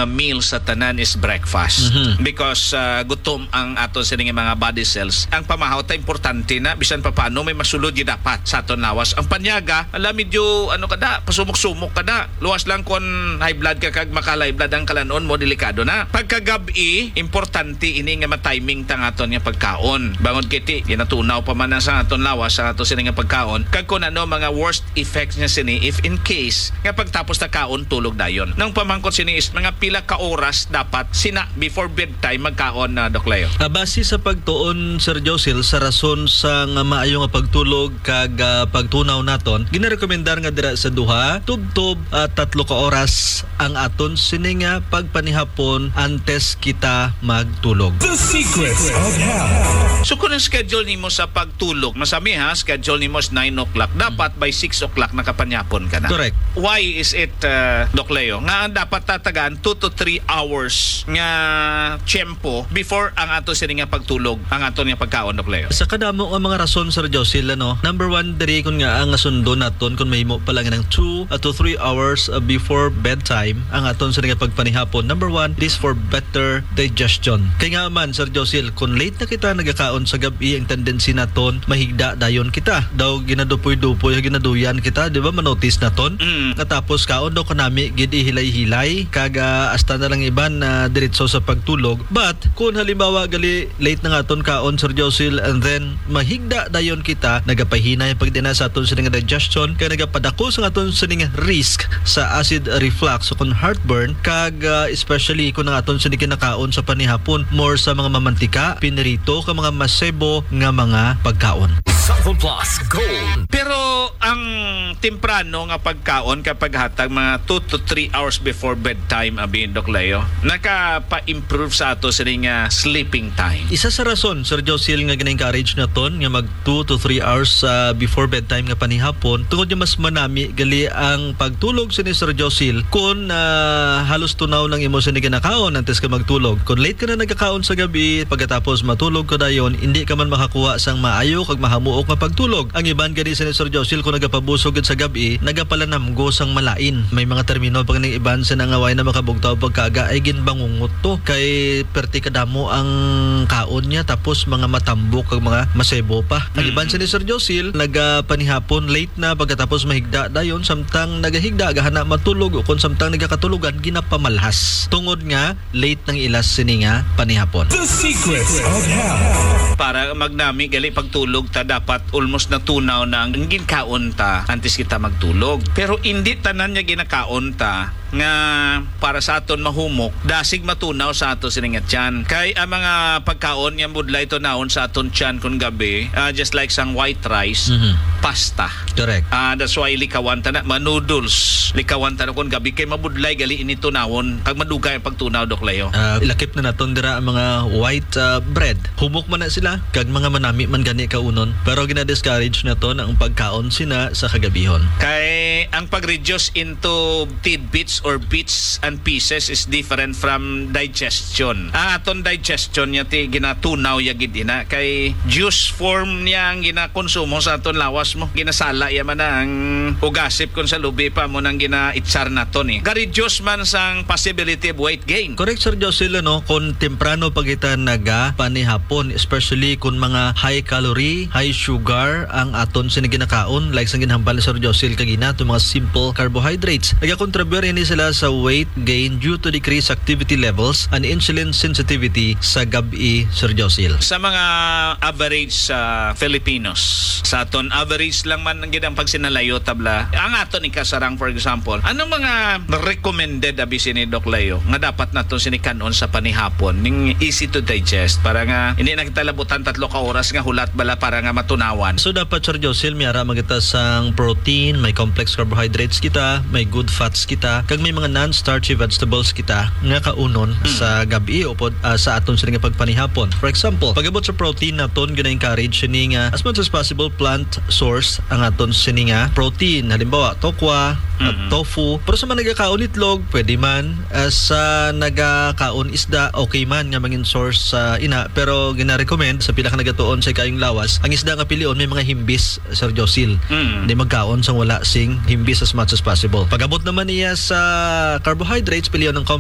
nga meal sa tanan is breakfast. Because gutom ang aton sining mga body cells. Ang pamahaw ta importante na bisan pa paano may masulod yung dapat sa aton lawas. Ang panyaga, alam medyo kada, pasumok-sumok kada. Luwas lang kon high blood ka kag maka-high blood ang kalanon mo, delikado na. Pagkagabi, importante ini nga ma-timing tang aton nga pagkaon. Bangod kiti, ginatunaw pa man sa aton lawas sa aton sining nga pagkaon. Kag kun ano mga worst effects niya sini if in case nga pagtapos ta kaon tulog dayon. Nang pamangkot sini is mga pila ka oras dapat sina before bedtime magkaon na Doc Leo. Base sa pagtuon Sir Josil sa rason sa nga maayo nga pagtulog kag pagtunaw naton, ginarekomendar nga dira sa duha tubtob 3 ka oras ang aton sini nga pagpanihapon antes kita magtulog. The Secrets of Health. So kung ang schedule nimo sa pagtulog, masami ha, schedule nimo is 9 o'clock, dapat by 6 o'clock nakapanyapon ka na. Correct. Why is it, Doc Leo? Nga dapat tatagaan 2 to 3 hours nga tiyempo before ang ato sini nga pagtulog, ang ato nga pagkaon, Doc Leo. Sa kadamo nga mga rason Sir Josil, number 1 diri kun nga ang sundo naton kun mahimo pa lang ng 2 to 3 hours before bedtime ang aton sa nga pagpanihapon. Number 1, it is for better digestion. Kay nga man Sir Josil, kun late na kita nagakaon sa gabi, ang tendency naton mahigda dayon kita. Daw ginadupoy-dupoy, ginaduyan kita, di ba? Manotice naton. Katapos kaon daw kanami gid hilay-hilay kaga hasta na lang iban na diretso sa pagtulog. But kung halimbawa gali late na nga aton kaon Sir Josil, and then mahigda dayon kita, nagapahinay pagdina sa aton sining digestion, kay nagapadako sa aton sining risk sa acid reflux o kung heartburn, kag especially kung ang aton sining kinakaon sa panihapon more sa mga mamantika, pinirito ka mga masebo nga mga pagkaon. Sample Plus Gold. Pero ang temprano nga pagkaon kapag hatag mga 2 to 3 hours before bedtime, abin Doc Leo, nakapa-improve sa ato sining sleeping time. Isa sa rason Sir Josil nga gina-encourage naton nga mag 2 to 3 hours before bedtime nga panihapon, tungod nga mas manami gali ang pagtulog sini Sir Josil kung halos tunaw ng imo sini kinakaon antes ka magtulog. Kung late ka na nagkakaon sa gabi, pagkatapos matulog ka dayon, hindi ka man makakuha sang maayo kag mahamuok nga pagtulog. Ang iban gani sini Sir Josil kung nagapabusog sa gabi, nagapalanamgo sang malain. May mga termino pag ning iban sa nangaway na makabugtaw pagkaga ay ginbangungot to kay perti kadamo ang kaon niya tapos mga matambok kag mga masebo pa. Ang iban sini Sir Josil nagapanihapon late na pagkatapos mahigda dayon, samtang nagahigda gahana matulog o kung samtang nagakatulugan ginapamalhas tungod nga late nang ilas sini nga panihapon. The Secrets of Health. Para magnami gali pagtulog ta dapat almost natunaw na ang ginkaon ta antes kita magtulog. Pero hindi tanan niya ginakaon ta nga para sa aton mahumok, dasig matunaw sa ato siningat tiyan. Kay ang mga pagkaon nga budlay to naon sa aton tiyan kung gabi, just like sang white rice, pasta. Correct. That's why likawan ta na, noodles. Likawan ta na kung gabi kay mabudlay gali ini tunawon kag madugay ang pagtunaw Doc Leo. Ilakip na naton dira ang mga white bread. Humok man na sila kag mga manami man gani kaunon, pero gina-discourage naton ang pagkaon sina sa kagabihon. Kay ang pag-reduce into tidbits or bits and pieces is different from digestion. Ang aton digestion niya ti ginatunaw ya gid ina kay juice form niya ang ginakonsumo sa aton lawas mo. Ginasala ya man ang ugasip kun sa lubi pa mo nang ginaitsar naton eh. Ga-reduce man sang possibility of weight gain. Correct Sir Josil, kung temprano pagita naga panihapon, especially kung mga high calorie, high sugar ang aton siniginakaon, like sang ginhambal Sir Josil kagina to mga simple carbohydrates. Nagakontribute ini sila sa weight gain due to decreased activity levels and insulin sensitivity sa gabi Sir Josil. Sa mga average sa Filipinos, sa aton average lang man ang ginang pagsinalayo tabla. Ang aton ikasarang for example, anong mga recommended abisin ni Doc Leo nga dapat naton sinikanon sa panihapon ning easy to digest para nga hindi na kita labutan 3 ka oras nga hulat bala para nga matunawan. So dapat Sir Josil miyara magita sang protein, may complex carbohydrates kita, may good fats kita, kag may mga non-starchy vegetables kita nga kaunon sa gabi o sa aton sila nga pagpanihapon. For example, pagabot sa protein naton gina-encourage sini nga as much as possible plant source ang aton sini nga protein. Halimbawa, tokwa, tofu. Pero sa mga nagakaon itlog, pwede man. Sa nagakaon isda, okay man nga mangin source sa ina. Pero gina-recommend sa pila ka nagatuon sa kayong lawas, ang isda nga pilion may mga himbis, Sir Josil. Hindi magkaon sang wala sing himbis as much as possible. Pagabot naman niya sa carbohydrates, pilion ng complex carbohydrates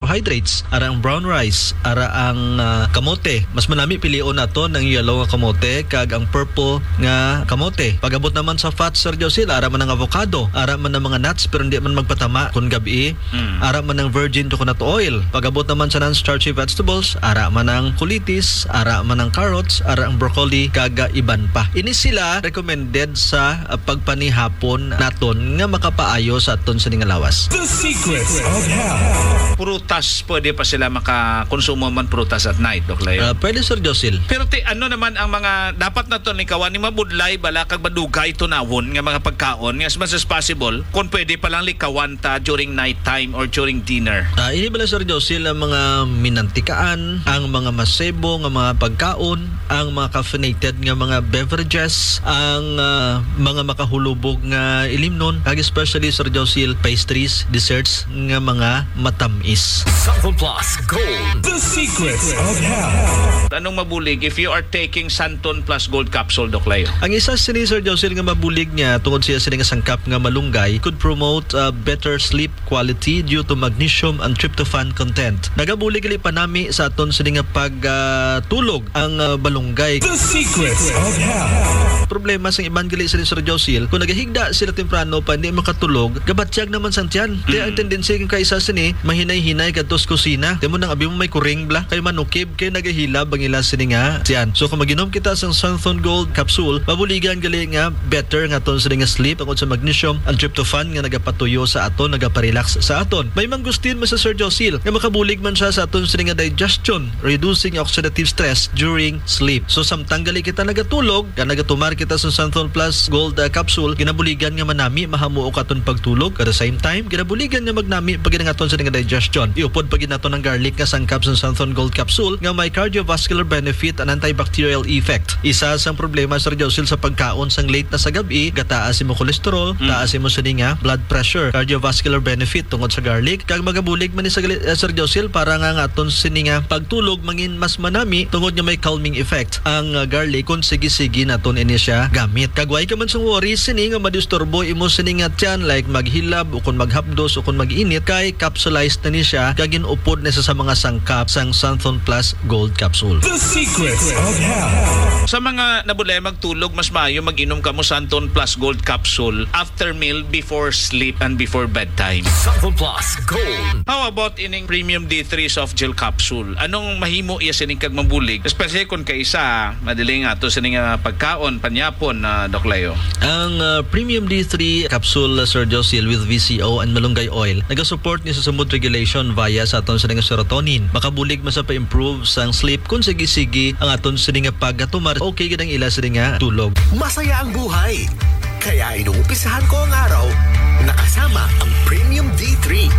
carbohydrates, ara ang brown rice, ara ang kamote. Mas manami pilion nato ng yellow nga kamote kag ang purple nga kamote. Pagabot naman sa fats, Sir Josil, ara man ang avocado, ara man ang mga nuts pero hindi man magpatama kun gabi, ara man ang virgin coconut oil. Pagabot naman sa non-starchy vegetables, ara man ang kulitis, ara man ang carrots, ara ang broccoli kaga iban pa. Ini sila recommended sa pagpanihapon naton nga makapaayo sa aton sa lawas. The secrets of health. Prutas, pwede pa sila makakonsumo man prutas at night, Doc Leo. Pwede, Sir Josil. Pero ano naman ang mga dapat na to ni kawan ni mabudlay bala kag badugay tunawon nga mga pagkaon nga as much as possible kung pwede pa lang likawan ta during night time or during dinner. Ini bala, Sir Josil, ang mga minantikaan, ang mga masebo nga mga pagkaon, ang mga caffeinated nga mga beverages, ang mga makahulubog nga ilimnon, kag especially, Sir Josil, pastries, desserts nga mga matamis. Santon Plus Gold. The secrets of health. Anong mabulig if you are taking Santon Plus Gold Capsule, Doc Leo? Ang isa sini, Sir Josil, nga mabulig niya tungod siya sini nga sangkap nga malunggay could promote better sleep quality due to magnesium and tryptophan content. Nagabulig gali panami sa aton sini nga pagtulog ang balunggay. The secrets of health. Problema sa iban gali sila, Sir Josil, kung nagahigda sila temprano pa hindi makatulog, gabatyag naman sa tiyan. Kaya ang tendency kung kaisa sini mahinay-hinay kadtos kusina. Demo nang abi mo may kuring bla kay manukib kay nagahilab ang ila sini nga tiyan. So kung maginom kita sa Santon Gold Capsule, mabuligan gali nga better nga aton sini nga sleep tungod sa magnesium and tryptophan nga nagapatuyo sa aton, nagaparelax sa aton. May manggustin mo sa Sir Josil nga makabulig man siya sa aton sini nga digestion, reducing oxidative stress during sleep. So samtang gali kita nagatulog, ka nagatumar kita sa Santon Plus Gold Capsule, ginabuligan nga manami mahamuo katon pagtulog. At the same time, ginabuligan nga magnami pag ginangaton sa nga digestion. Iupod pag ginaton ng garlic nga sangkap sa Santon Gold Capsule nga may cardiovascular benefit and antibacterial effect. Isa sang problema, Sir Josil, sa pagkaon sang late na sa gabi, gataas mo cholesterol, taas mo sa nga blood pressure, cardiovascular benefit tungod sa garlic. Kag magabulig man ni sa Sir Josil para nga aton sini nga pagtulog mangin mas manami tungod nga may calming effect ang garlic kung sige-sige naton ini siya gamit. Kagway ka man sang worry sini nga madisturbo imo sini nga tiyan like maghilab o kung maghapdos o kung mag-init kay capsulized na ni siya kagin upod na sa mga sangkap sang Santon Plus Gold Capsule. The secrets of health. Sa mga nabulay magtulog, mas maayo mag-inom ka mo Santon Plus Gold Capsule after meal, before sleep, and before bedtime. Santon Plus Gold. How about ining Premium D3 Soft Gel Capsule? Anong mahimo iya sining kag mabulig? Especially kung kaisa, madaling ato sining pagkaon, panyapon, Doc Leo. Ang Premium D3 Capsule, Sir Josil, with VCO and malunggay oil, nagasupport niya sa mood regulation via sa aton sa serotonin. Makabulig man sa pa-improve sang sleep kung sige-sige ang aton sa pagkatumar. Okay gidang ila sa tulog. Masaya ang buhay. Kaya inuumpisahan ko ang araw nakasama ang Premium D3.